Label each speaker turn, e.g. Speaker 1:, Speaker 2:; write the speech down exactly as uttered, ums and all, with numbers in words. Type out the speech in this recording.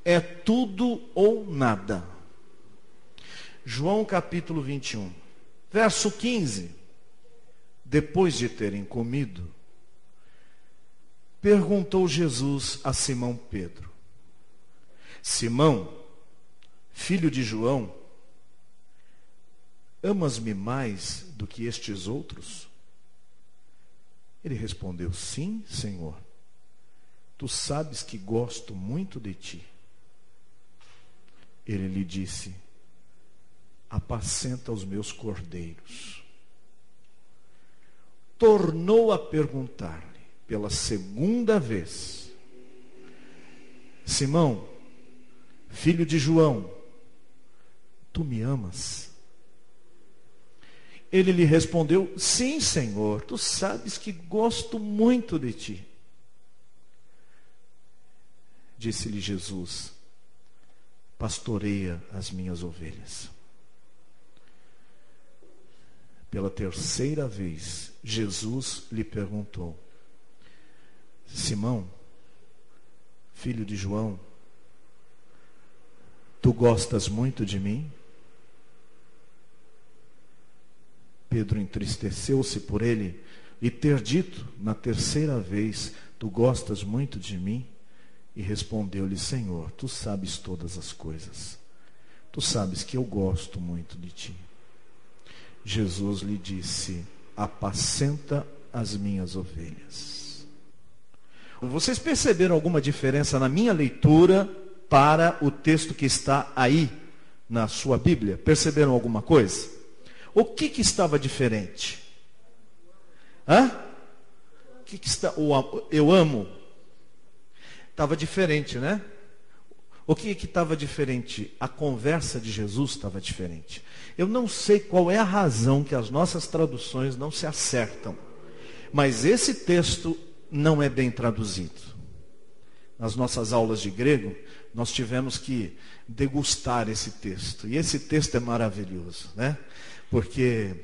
Speaker 1: é tudo ou nada. João capítulo vinte e um, verso quinze. Depois de terem comido, perguntou Jesus a Simão Pedro: Simão, filho de João, amas-me mais do que estes outros? Ele respondeu: sim, Senhor. Tu sabes que gosto muito de ti. Ele lhe disse: apacenta os meus cordeiros. Tornou a perguntar-lhe pela segunda vez: Simão, filho de João, tu me amas? Ele lhe respondeu: sim, Senhor, tu sabes que gosto muito de ti. Disse-lhe Jesus: pastoreia as minhas ovelhas. Pela terceira vez, Jesus lhe perguntou: Simão, filho de João, tu gostas muito de mim? Pedro entristeceu-se por ele e ter dito na terceira vez: tu gostas muito de mim? E respondeu-lhe: Senhor, tu sabes todas as coisas. Tu sabes que eu gosto muito de ti. Jesus lhe disse: apacenta as minhas ovelhas. Vocês perceberam alguma diferença na minha leitura para o texto que está aí na sua Bíblia? Perceberam alguma coisa? O que que estava diferente? Hã? O que que está, o eu amo? Estava diferente, né? O que que estava diferente? A conversa de Jesus estava diferente. Eu não sei qual é a razão que as nossas traduções não se acertam, mas esse texto não é bem traduzido. Nas nossas aulas de grego, nós tivemos que degustar esse texto. E esse texto é maravilhoso, né? Porque